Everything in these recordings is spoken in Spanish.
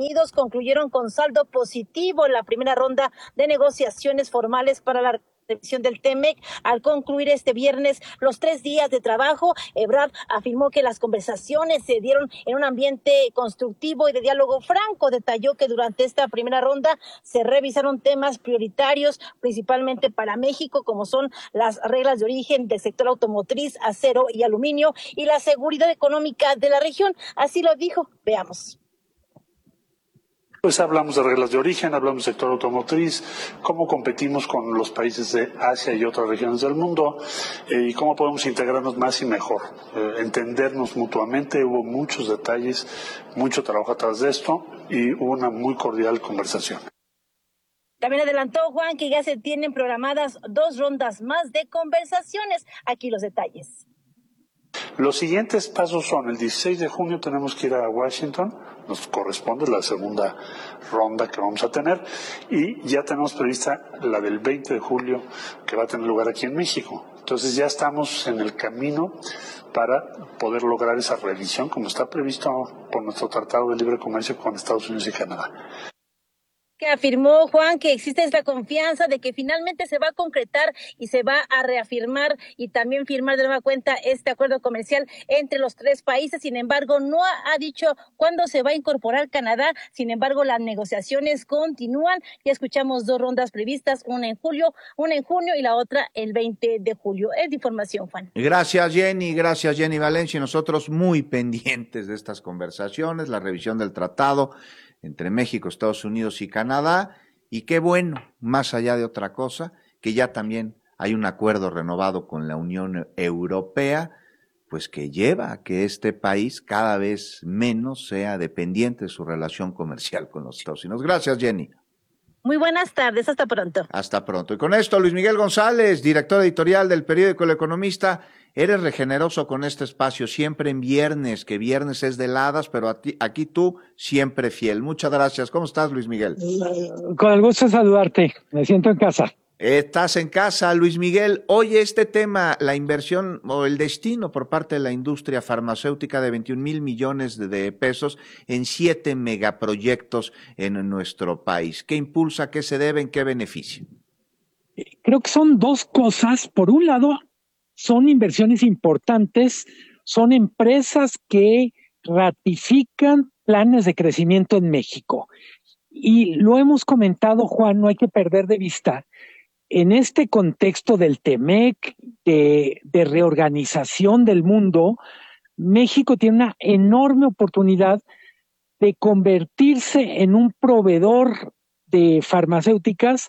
Unidos concluyeron con saldo positivo en la primera ronda de negociaciones formales para la revisión del TEMEC. Al concluir este viernes los 3 días de trabajo, Ebrard afirmó que las conversaciones se dieron en un ambiente constructivo y de diálogo franco. Detalló que durante esta primera ronda se revisaron temas prioritarios, principalmente para México, como son las reglas de origen del sector automotriz, acero y aluminio, y la seguridad económica de la región. Así lo dijo. Veamos. Pues hablamos de reglas de origen, hablamos del sector automotriz, cómo competimos con los países de Asia y otras regiones del mundo, y cómo podemos integrarnos más y mejor, entendernos mutuamente. Hubo muchos detalles, mucho trabajo atrás de esto y hubo una muy cordial conversación. También adelantó Juan que ya se tienen programadas 2 rondas más de conversaciones. Aquí los detalles. Los siguientes pasos son: el 16 de junio tenemos que ir a Washington, nos corresponde la segunda ronda que vamos a tener, y ya tenemos prevista la del 20 de julio que va a tener lugar aquí en México. Entonces ya estamos en el camino para poder lograr esa revisión como está previsto por nuestro Tratado de Libre Comercio con Estados Unidos y Canadá. Que afirmó Juan que existe esta confianza de que finalmente se va a concretar y se va a reafirmar y también firmar de nueva cuenta este acuerdo comercial entre los 3 países. Sin embargo, no ha dicho cuándo se va a incorporar Canadá. Sin embargo, las negociaciones continúan. Ya escuchamos 2 rondas previstas, una en julio, una en junio y la otra el 20 de julio. Es de información, Juan. Gracias, Jenny Valencia. Y nosotros muy pendientes de estas conversaciones, la revisión del tratado entre México, Estados Unidos y Canadá, y qué bueno, más allá de otra cosa, que ya también hay un acuerdo renovado con la Unión Europea, pues que lleva a que este país cada vez menos sea dependiente de su relación comercial con los Estados Unidos. Gracias, Jenny. Muy buenas tardes, hasta pronto. Hasta pronto. Y con esto, Luis Miguel González, director editorial del periódico El Economista. Eres regeneroso con este espacio, siempre en viernes, que viernes es de heladas, pero aquí tú siempre fiel. Muchas gracias. ¿Cómo estás, Luis Miguel? Con el gusto de saludarte. Me siento en casa. Estás en casa, Luis Miguel. Oye, este tema, la inversión o el destino por parte de la industria farmacéutica de 21,000 millones de pesos en 7 megaproyectos en nuestro país. ¿Qué impulsa, qué se debe, en qué beneficia? Creo que son 2 cosas. Por un lado, son inversiones importantes, son empresas que ratifican planes de crecimiento en México. Y lo hemos comentado, Juan, no hay que perder de vista. En este contexto del TEMEC, de reorganización del mundo, México tiene una enorme oportunidad de convertirse en un proveedor de farmacéuticas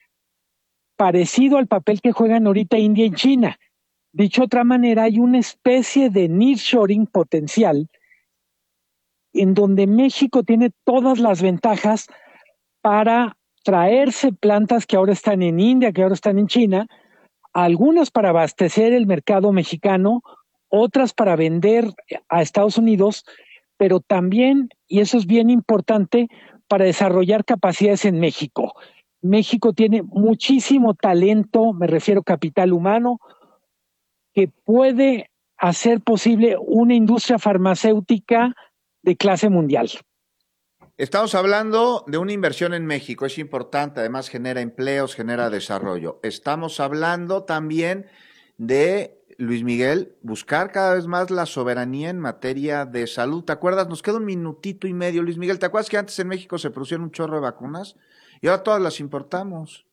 parecido al papel que juegan ahorita India y China. Dicho de otra manera, hay una especie de nearshoring potencial en donde México tiene todas las ventajas para traerse plantas que ahora están en India, que ahora están en China, algunas para abastecer el mercado mexicano, otras para vender a Estados Unidos, pero también, y eso es bien importante, para desarrollar capacidades en México. México tiene muchísimo talento, me refiero a capital humano, que puede hacer posible una industria farmacéutica de clase mundial. Estamos hablando de una inversión en México, es importante, además genera empleos, genera desarrollo. Estamos hablando también de, Luis Miguel, buscar cada vez más la soberanía en materia de salud. ¿Te acuerdas? Nos queda 1 minutito y medio, Luis Miguel. ¿Te acuerdas que antes en México se producían un chorro de vacunas? Y ahora todas las importamos.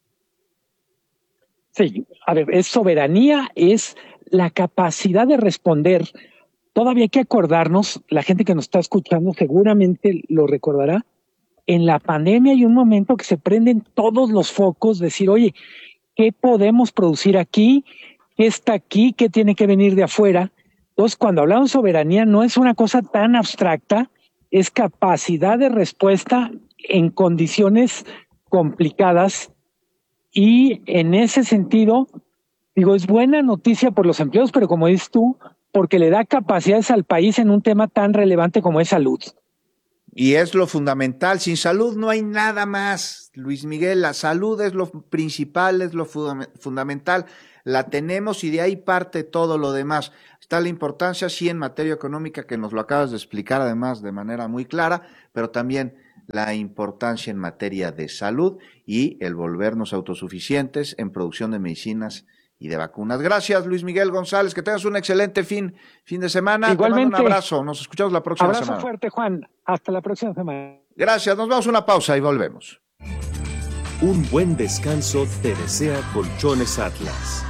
Sí, a ver, es soberanía, es la capacidad de responder. Todavía hay que acordarnos, la gente que nos está escuchando seguramente lo recordará, en la pandemia hay un momento que se prenden todos los focos, decir, oye, ¿qué podemos producir aquí? ¿Qué está aquí? ¿Qué tiene que venir de afuera? Entonces, cuando hablamos de soberanía, no es una cosa tan abstracta, es capacidad de respuesta en condiciones complicadas. Y en ese sentido, digo, es buena noticia por los empleos, pero como dices tú, porque le da capacidades al país en un tema tan relevante como es salud. Y es lo fundamental. Sin salud no hay nada más, Luis Miguel. La salud es lo principal, es lo fundamental. La tenemos y de ahí parte todo lo demás. Está la importancia, sí, en materia económica, que nos lo acabas de explicar además de manera muy clara, pero también la importancia en materia de salud y el volvernos autosuficientes en producción de medicinas y de vacunas. Gracias, Luis Miguel González, que tengas un excelente fin de semana. Igualmente. Te mando un abrazo, nos escuchamos la próxima semana. Abrazo fuerte, Juan, hasta la próxima semana. Gracias, nos vamos a una pausa y volvemos. Un buen descanso te desea Colchones Atlas.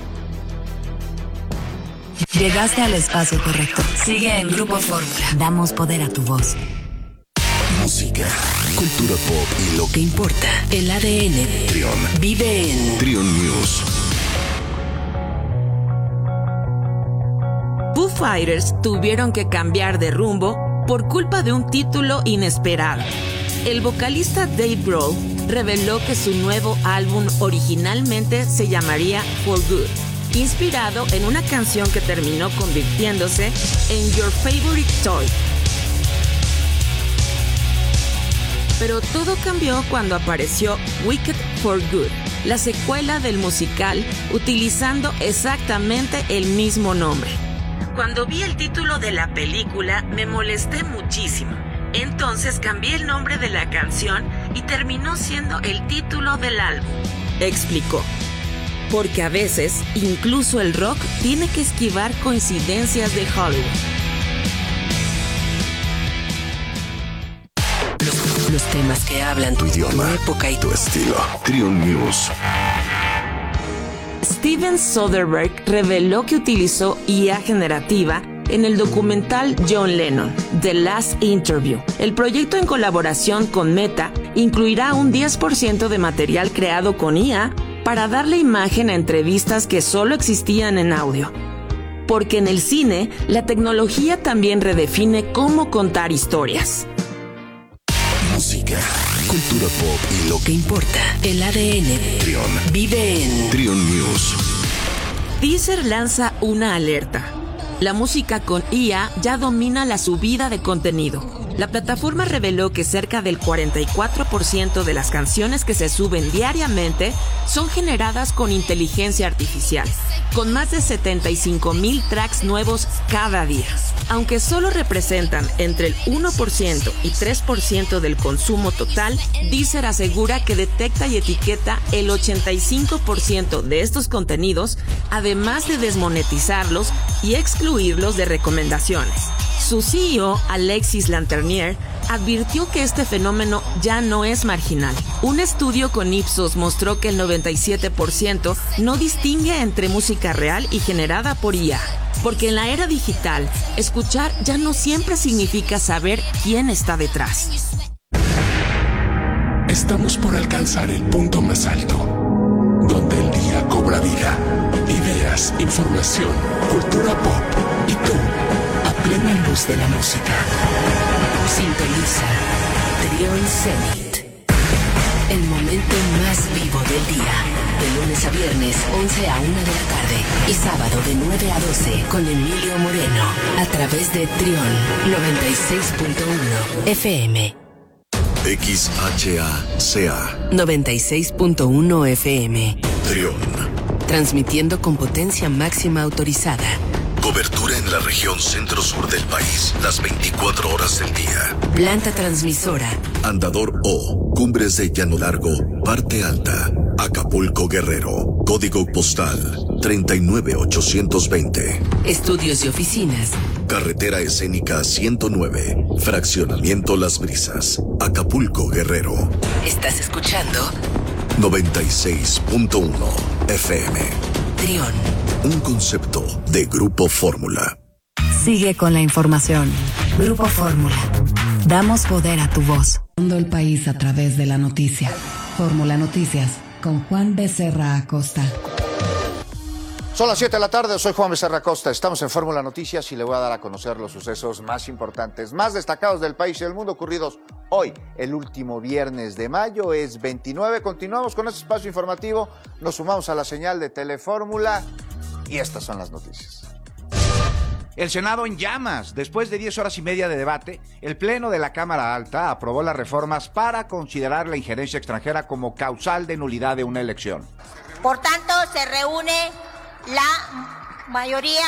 Llegaste al espacio correcto. Sigue en Grupo Fórmula. Damos poder a tu voz. Música, cultura pop y lo que importa. El ADN. Trión. Vive en Trión News. Foo Fighters tuvieron que cambiar de rumbo por culpa de un título inesperado. El vocalista Dave Grohl reveló que su nuevo álbum originalmente se llamaría For Good, inspirado en una canción que terminó convirtiéndose en Your Favorite Toy. Pero todo cambió cuando apareció Wicked for Good, la secuela del musical, utilizando exactamente el mismo nombre. Cuando vi el título de la película, me molesté muchísimo. Entonces cambié el nombre de la canción y terminó siendo el título del álbum, explicó. Porque a veces, incluso el rock tiene que esquivar coincidencias de Hollywood. los temas que hablan tu idioma, tu época y tu estilo. Trión News. Steven Soderbergh reveló que utilizó IA generativa en el documental John Lennon, The Last Interview. El proyecto, en colaboración con Meta, incluirá un 10% de material creado con IA para darle imagen a entrevistas que solo existían en audio. Porque en el cine, la tecnología también redefine cómo contar historias. Música, cultura pop y lo que importa. El ADN. Trión. Vive en Trión News. Deezer lanza una alerta. La música con IA ya domina la subida de contenido. La plataforma reveló que cerca del 44% de las canciones que se suben diariamente son generadas con inteligencia artificial, con más de 75,000 tracks nuevos cada día. Aunque solo representan entre el 1% y 3% del consumo total, Deezer asegura que detecta y etiqueta el 85% de estos contenidos, además de desmonetizarlos y excluirlos de recomendaciones. Su CEO, Alexis Lanternier, advirtió que este fenómeno ya no es marginal. Un estudio con Ipsos mostró que el 97% no distingue entre música real y generada por IA. Porque en la era digital, escuchar ya no siempre significa saber quién está detrás. Estamos por alcanzar el punto más alto, donde el día cobra vida. Ideas, información, cultura pop y tú, a plena luz de la música. Sintoniza Trión Zenit. El momento más vivo del día. De lunes a viernes, 11 a 1 de la tarde. Y sábado de 9 a 12 con Emilio Moreno. A través de Trión 96.1 FM. XHACA 96.1 FM. Trión. Transmitiendo con potencia máxima autorizada. Cobertura en la región centro-sur del país, las 24 horas del día. Planta transmisora. Andador O, Cumbres de Llano Largo, Parte Alta, Acapulco, Guerrero. Código postal 39820. Estudios y oficinas. Carretera Escénica 109, Fraccionamiento Las Brisas, Acapulco, Guerrero. Estás escuchando 96.1 FM. Trión. Un concepto de Grupo Fórmula. Sigue con la información. Grupo Fórmula. Damos poder a tu voz. El país a través de la noticia. Fórmula Noticias con Juan Becerra Acosta. Son las 7 de la tarde, soy Juan Becerra Acosta, estamos en Fórmula Noticias y le voy a dar a conocer los sucesos más importantes, más destacados del país y del mundo ocurridos hoy, el último viernes de mayo, es 29. Continuamos con este espacio informativo, nos sumamos a la señal de Telefórmula y estas son las noticias. El Senado en llamas. Después de 10 horas y media de debate, el Pleno de la Cámara Alta aprobó las reformas para considerar la injerencia extranjera como causal de nulidad de una elección. Por tanto, se reúne la mayoría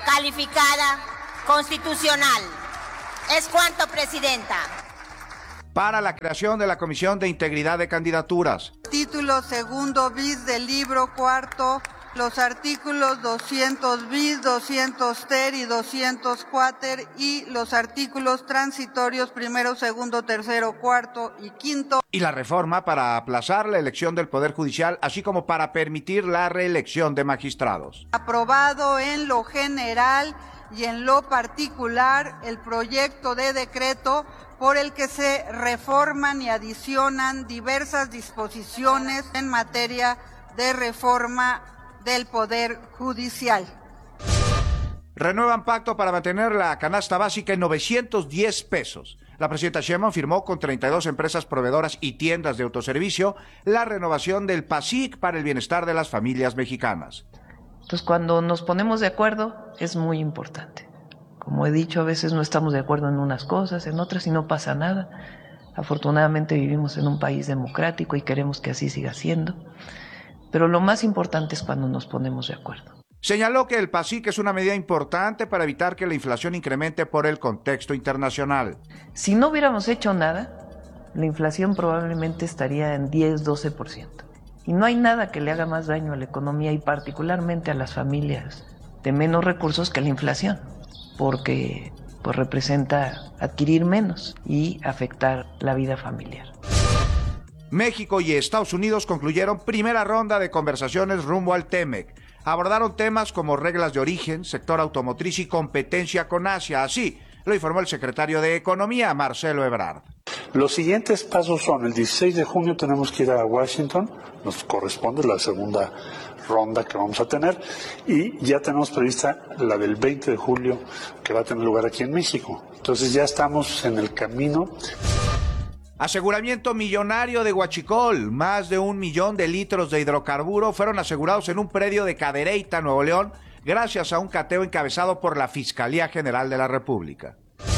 calificada constitucional. ¿Es cuánto, Presidenta? para la creación de la Comisión de Integridad de Candidaturas. Título segundo bis del libro cuarto, los artículos 200 bis, 200 ter y 200 quater y los artículos transitorios primero, segundo, tercero, cuarto y quinto. Y la reforma para aplazar la elección del Poder Judicial, así como para permitir la reelección de magistrados. Aprobado en lo general y en lo particular el proyecto de decreto por el que se reforman y adicionan diversas disposiciones en materia de reforma del Poder Judicial. Renuevan pacto para mantener la canasta básica en 910 pesos. La presidenta Sheinbaum firmó con 32 empresas proveedoras y tiendas de autoservicio la renovación del PASIC para el bienestar de las familias mexicanas. Entonces, cuando nos ponemos de acuerdo, es muy importante. Como he dicho, a veces no estamos de acuerdo en unas cosas, en otras y no pasa nada. Afortunadamente vivimos en un país democrático y queremos que así siga siendo. Pero lo más importante es cuando nos ponemos de acuerdo. Señaló que el PASIC es una medida importante para evitar que la inflación incremente por el contexto internacional. Si no hubiéramos hecho nada, la inflación probablemente estaría en 10-12%. Y no hay nada que le haga más daño a la economía y particularmente a las familias de menos recursos que la inflación, porque pues representa adquirir menos y afectar la vida familiar. México y Estados Unidos concluyeron primera ronda de conversaciones rumbo al TEMEC. Abordaron temas como reglas de origen, sector automotriz y competencia con Asia. Así lo informó el secretario de Economía, Marcelo Ebrard. Los siguientes pasos son: el 16 de junio tenemos que ir a Washington, nos corresponde la segunda ronda que vamos a tener, y ya tenemos prevista la del 20 de julio que va a tener lugar aquí en México. Entonces ya estamos en el camino. Aseguramiento millonario de Huachicol. Más de 1 millón de litros de hidrocarburo fueron asegurados en un predio de Cadereyta, Nuevo León, gracias a un cateo encabezado por la Fiscalía General de la República.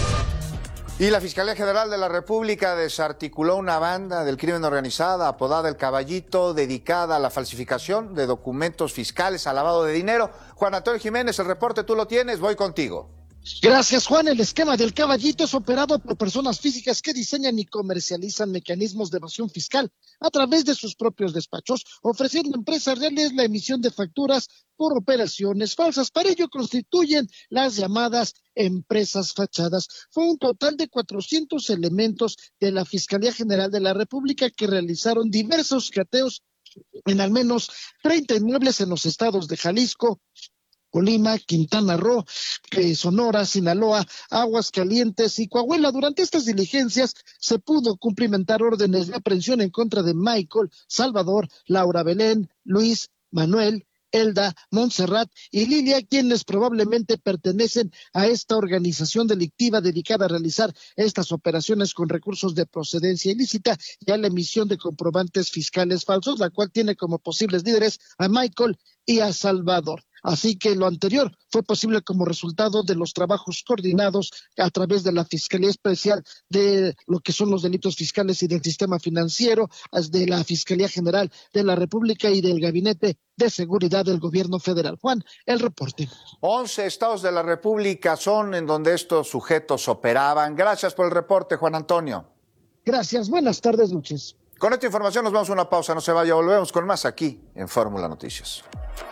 Y la Fiscalía General de la República desarticuló una banda del crimen organizada apodada El Caballito, dedicada a la falsificación de documentos fiscales, al lavado de dinero. Juan Antonio Jiménez, el reporte tú lo tienes, voy contigo. Gracias, Juan. El esquema del Caballito es operado por personas físicas que diseñan y comercializan mecanismos de evasión fiscal a través de sus propios despachos, ofreciendo a empresas reales la emisión de facturas por operaciones falsas. Para ello constituyen las llamadas empresas fachadas. Fue un total de 400 elementos de la Fiscalía General de la República que realizaron diversos cateos en al menos 30 inmuebles en los estados de Jalisco, Colima, Quintana Roo, Sonora, Sinaloa, Aguascalientes y Coahuila. Durante estas diligencias se pudo cumplimentar órdenes de aprehensión en contra de Michael, Salvador, Laura Belén, Luis, Manuel, Elda, Montserrat y Lilia, quienes probablemente pertenecen a esta organización delictiva dedicada a realizar estas operaciones con recursos de procedencia ilícita y a la emisión de comprobantes fiscales falsos, la cual tiene como posibles líderes a Michael y a Salvador. Así que lo anterior fue posible como resultado de los trabajos coordinados a través de la Fiscalía Especial de lo que son los delitos fiscales y del sistema financiero, de la Fiscalía General de la República y del Gabinete de Seguridad del Gobierno Federal. Juan, el reporte. 11 estados de la República son en donde estos sujetos operaban. Gracias por el reporte, Juan Antonio. Gracias, buenas tardes, noches. Con esta información nos vamos a una pausa, no se vaya, volvemos con más aquí en Fórmula Noticias.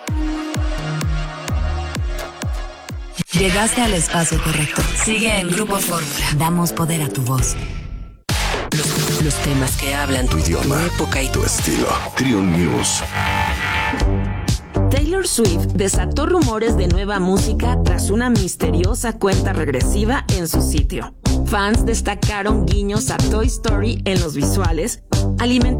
Llegaste al espacio correcto. Sigue en Grupo Fórmula. Damos poder a tu voz. Los temas que hablan tu idioma, tu época y tu estilo. Triun News. Taylor Swift desató rumores de nueva música tras una misteriosa cuenta regresiva en su sitio. Fans destacaron guiños a Toy Story en los visuales, alimentando